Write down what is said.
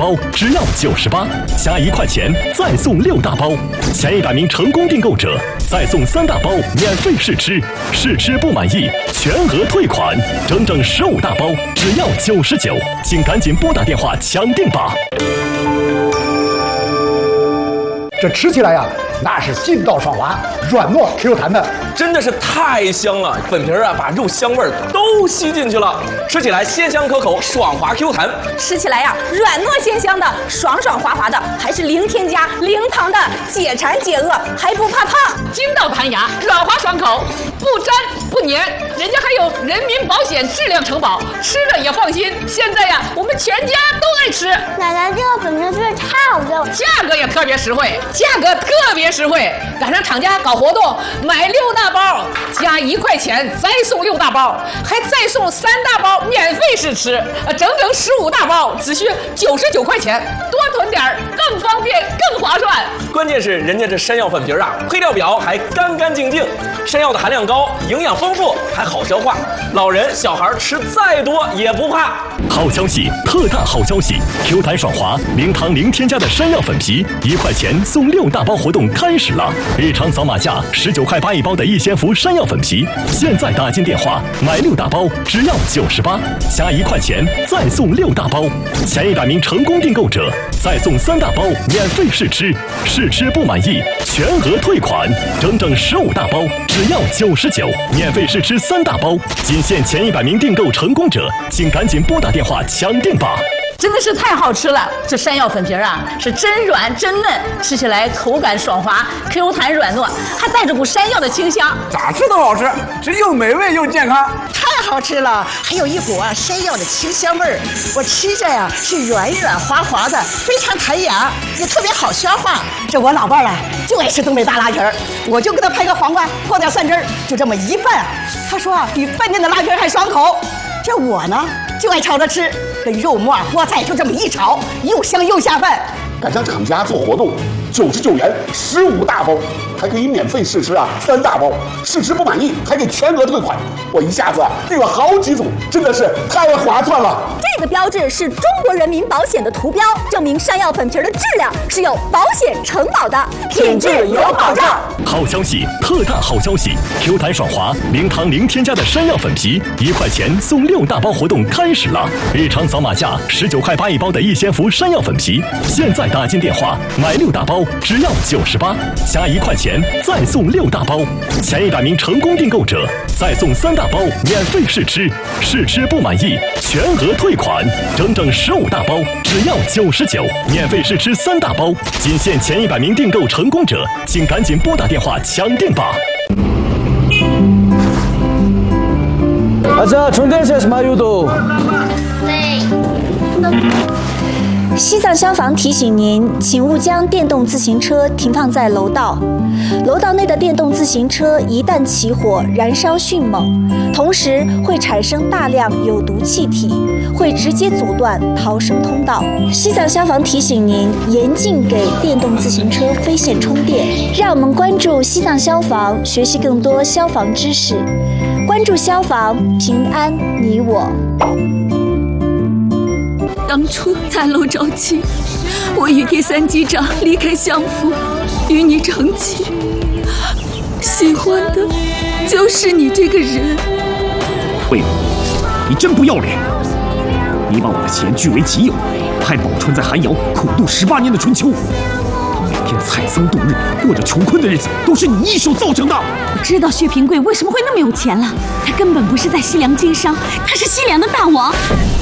包只要98，加1块钱再送6大包，前100名成功订购者再送3大包免费试吃，试吃不满意全额退款，整整15大包只要99，请赶紧拨打电话抢订吧。 这吃起来呀，那是劲道爽滑、软糯 Q 弹的， 真的是太香了！粉皮啊，把肉香味都吸进去了，吃起来鲜香可口、爽滑 Q 弹。 吃起来呀，软糯鲜香的、爽爽滑滑的，还是零添加、零糖的，解馋解饿，还不怕胖。 筋道弹牙，软滑爽口，不粘不粘，人家还有人民保险质量承保，吃了也放心。现在呀，我们全家都爱吃。 奶奶，这个粉皮真是太好吃了， 价格也特别实惠，赶上厂家搞活动，买6大包加1块钱再送6大包，还再送3大包免费试吃，整整15大包只需99块钱，多囤点更方便更划算。 关键是人家这山药粉皮啊，配料表还干干净净，山药的含量高，营养丰富，还好消化，老人小孩吃再多也不怕。 好消息，特大好消息 ！Q 弹爽滑、零糖零添加的山药粉皮，1块钱送6大包活动开始了！日常扫码价19块8一包的一仙福山药粉皮，现在打进电话买6大包只要98，加1块钱再送6大包，前100名成功订购者再送3大包免费试吃，试吃不满意全额退款，整整15大包只要99，免费试吃3大包，仅限前100名订购成功者，请赶紧拨打电话抢订吧！ 真的是太好吃了！这山药粉皮啊，是真软真嫩，吃起来口感爽滑、Q 弹软糯，还带着股山药的清香。 咋吃都好吃，这又美味又健康， 太好吃了！还有一股山药的清香味儿，我吃着呀是软软滑滑的，非常弹牙，也特别好消化。这我老伴儿就爱吃东北大拉皮儿，我就给他拍个黄瓜，和点蒜汁儿，就这么一拌，他说比饭店的拉皮儿还爽口。这我呢就爱炒着吃，跟肉末、菠菜就这么一炒，又香又下饭。 赶上厂家做活动，99元15大包，还可以免费试吃3大包，试吃不满意还给全额退款。我一下子订了好几组，真的是太划算了。 这个标志是中国人民保险的图标，证明山药粉皮的质量是有保险承保的，品质有保障。 好消息，特大好消息 ！Q 弹爽滑、零糖零添加的山药粉皮，1块钱送6大包活动开始了！日常扫码价19块8一包的一仙福山药粉皮，现在打进电话买6大包只要98，加1块钱再送6大包，前100名成功订购者再送3大包免费试吃，试吃不满意全额退款，整整15大包只要99，免费试吃3大包，仅限前100名订购成功者，请赶紧拨打电话抢订吧。 아자 종대에서 마유도。 西藏消防提醒您，请勿将电动自行车停放在楼道。楼道内的电动自行车一旦起火，燃烧迅猛，同时会产生大量有毒气体，会直接阻断逃生通道。西藏消防提醒您，严禁给电动自行车飞线充电。让我们关注西藏消防，学习更多消防知识，关注消防，平安你我。 当初3楼着急，我与第3机长离开相府，与你成亲，喜欢的就是你这个人。 魏武，你真不要脸！你把我的钱据为己有，害宝川在寒窑苦度18年的春秋，每天采桑度日，过着穷困的日子，都是你一手造成的。 我知道薛平贵为什么会那么有钱了，他根本不是在西凉经商，他是西凉的大王。